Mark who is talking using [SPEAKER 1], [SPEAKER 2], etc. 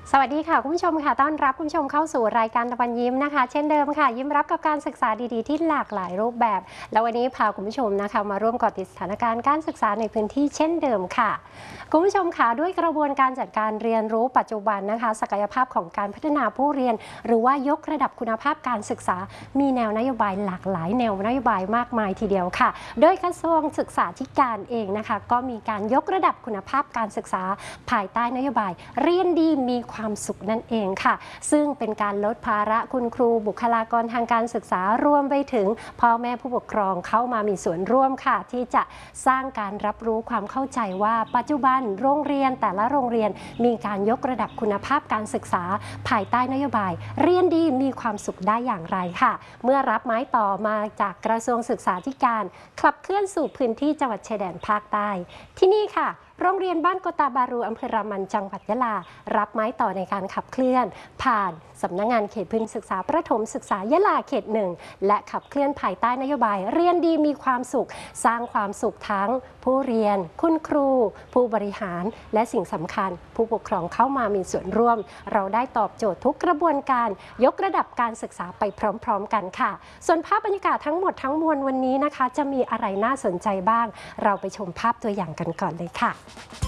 [SPEAKER 1] สวัสดีค่ะคุณผู้ชมค่ะต้อนรับคุณผู้ชมเข้าสู่รายการตะวันยิ้มนะคะเช่นเดิมค่ะยิ้มรับกับการศึกษาดีๆที่หลากหลายรูปแบบแล้ววันนี้พาคุณผู้ชมนะคะมาร่วมเกาะติดสถานการณ์การศึกษาในพื้นที่เช่นเดิมค่ะคุณผู้ชมค่ะด้วยกระบวนการจัดการเรียนรู้ปัจจุบันนะคะศักยภาพของการพัฒนาผู้เรียนหรือว่ายกระดับคุณภาพการศึกษามีแนวนโยบายหลากหลายแนวนโยบายมากมายทีเดียวค่ะโดยกระทรวงศึกษาธิการเองนะคะก็มีการยกระดับคุณภาพการศึกษาภายใต้นโยบายเรียนดีมีความสุขนั่นเองค่ะซึ่งเป็นการลดภาระคุณครูบุคลากรทางการศึกษารวมไปถึงพ่อแม่ผู้ปกครองเข้ามามีส่วนร่วมค่ะที่จะสร้างการรับรู้ความเข้าใจว่าปัจจุบันโรงเรียนแต่ละโรงเรียนมีการยกระดับคุณภาพการศึกษาภายใต้นโยบายเรียนดีมีความสุขได้อย่างไรค่ะเมื่อรับไม้ต่อมาจากกระทรวงศึกษาธิการขับเคลื่อนสู่พื้นที่จังหวัดชายแดนภาคใต้ที่นี่ค่ะโรงเรียนบ้านโกตาบารูอำเภอรามันจังหวัดยะลารับไม้ต่อในการขับเคลื่อนผ่านสำนักงานเขตพื้นศึกษาประถมศึกษายะลาเขตหนึ่งและขับเคลื่อนภายใต้นโยบายเรียนดีมีความสุขสร้างความสุขทั้งผู้เรียนคุณครูผู้บริหารและสิ่งสำคัญผู้ปกครองเข้ามามีส่วนร่วมเราได้ตอบโจทย์ทุกกระบวนการยกระดับการศึกษาไปพร้อมๆกันค่ะส่วนภาพบรรยากาศทั้งหมดทั้งมวลวันนี้นะคะจะมีอะไรน่าสนใจบ้างเราไปชมภาพตัวอย่างกันก่อนเลยค่ะ